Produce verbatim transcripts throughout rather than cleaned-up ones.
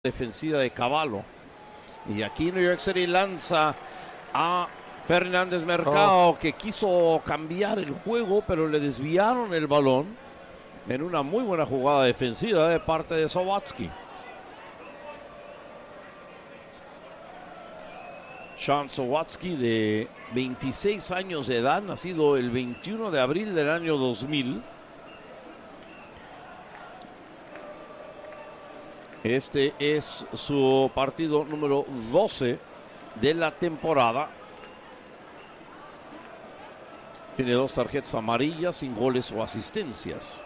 defensiva de Cavallo. Y aquí New York City lanza a Fernández Mercado, oh. que quiso cambiar el juego, pero le desviaron el balón en una muy buena jugada defensiva de parte de Sawatsky. Sean Sawatsky, de veintiséis años de edad, nacido el veintiuno de abril del año dos mil. Este es su partido número doce de la temporada. Tiene dos tarjetas amarillas, sin goles o asistencias.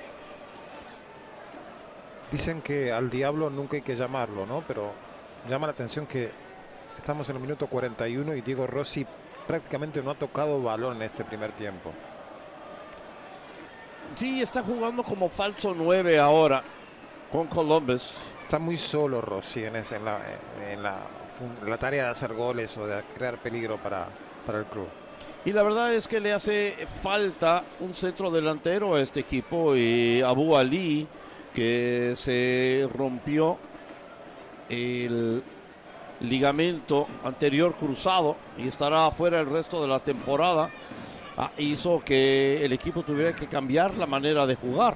Dicen que al diablo nunca hay que llamarlo, ¿no? Pero llama la atención que estamos en el minuto cuarenta y uno y Diego Rossi prácticamente no ha tocado balón en este primer tiempo. Sí, está jugando como falso nueve ahora con Columbus. Está muy solo Rossi en, ese, en, la, en, la, en la tarea de hacer goles o de crear peligro para, para el club. Y la verdad es que le hace falta un centro delantero a este equipo. Y Abu Ali, que se rompió el ligamento anterior cruzado y estará afuera el resto de la temporada, ah, hizo que el equipo tuviera que cambiar la manera de jugar.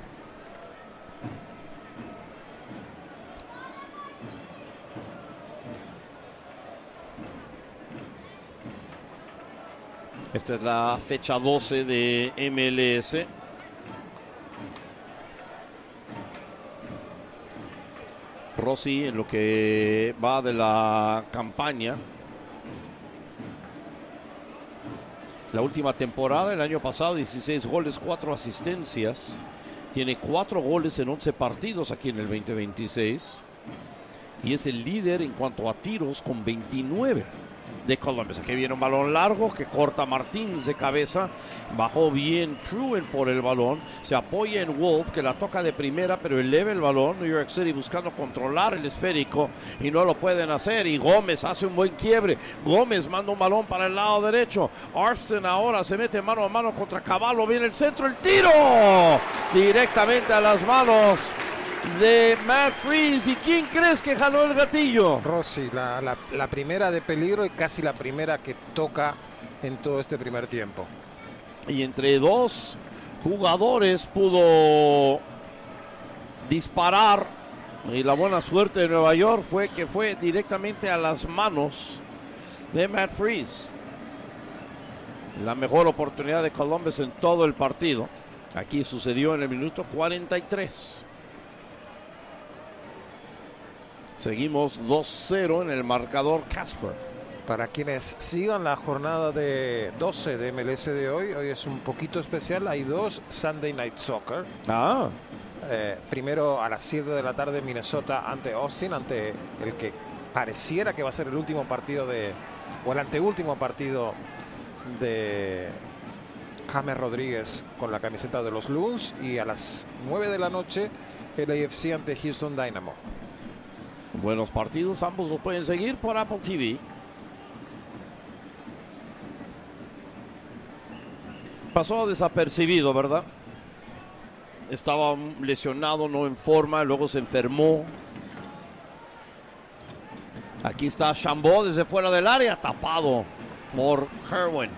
Esta es la fecha doce de M L S. Rossi, en lo que va de la campaña, la última temporada, el año pasado, dieciséis goles, cuatro asistencias. Tiene cuatro goles en once partidos aquí en el veinte veintiséis. Y es el líder en cuanto a tiros con veintinueve de Columbus. Aquí viene un balón largo que corta Martins de cabeza. Bajó bien Truen por el balón. Se apoya en Wolf, que la toca de primera, pero eleva el balón. New York City buscando controlar el esférico y no lo pueden hacer. Y Gómez hace un buen quiebre. Gómez manda un balón para el lado derecho. Arsten ahora se mete mano a mano contra Cavallo. Viene el centro, el tiro directamente a las manos de Matt Freese. ¿Y quién crees que jaló el gatillo? Rossi, la, la, la primera de peligro y casi la primera que toca en todo este primer tiempo. Y entre dos jugadores pudo disparar, y la buena suerte de Nueva York fue que fue directamente a las manos de Matt Freese. La mejor oportunidad de Columbus en todo el partido. Aquí sucedió en el minuto cuarenta y tres. Seguimos dos cero en el marcador Casper. Para quienes sigan la jornada de doce de M L S de hoy, hoy es un poquito especial. Hay dos Sunday Night Soccer. Ah. Eh, primero a las siete de la tarde Minnesota ante Austin, ante el que pareciera que va a ser el último partido de, o el anteúltimo partido de James Rodríguez con la camiseta de los Loons. Y a las nueve de la noche el A F C ante Houston Dynamo. Buenos partidos, ambos los pueden seguir por Apple T V. Pasó desapercibido, ¿verdad? Estaba lesionado, no en forma, luego se enfermó. Aquí está Chambó desde fuera del área, tapado por Kerwin.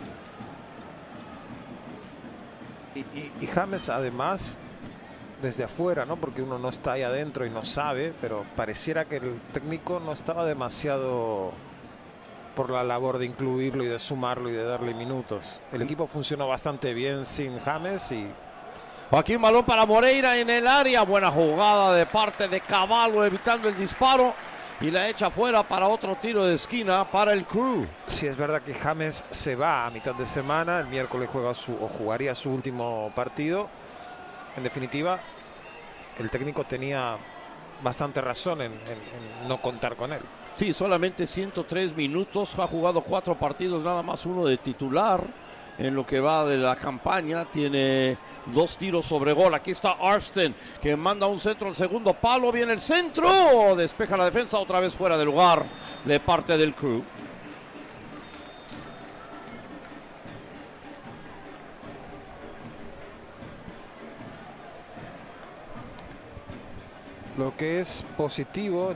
Y, y, y James, además, desde afuera, ¿no? Porque uno no está ahí adentro y no sabe, pero pareciera que el técnico no estaba demasiado por la labor de incluirlo y de sumarlo y de darle minutos. El equipo funcionó bastante bien sin James. Y aquí un balón para Moreira en el área. Buena jugada de parte de Cavallo, evitando el disparo, y la echa fuera para otro tiro de esquina para el Crew. Sí, es verdad que James se va a mitad de semana. El miércoles juega su, o jugaría su último partido. En definitiva, el técnico tenía bastante razón en, en, en no contar con él. Sí, solamente ciento tres minutos. Ha jugado cuatro partidos, nada más uno de titular en lo que va de la campaña. Tiene dos tiros sobre gol. Aquí está Arsten, que manda un centro al segundo palo. Viene el centro. Despeja la defensa, otra vez fuera de lugar de parte del Crew. Lo que es positivo,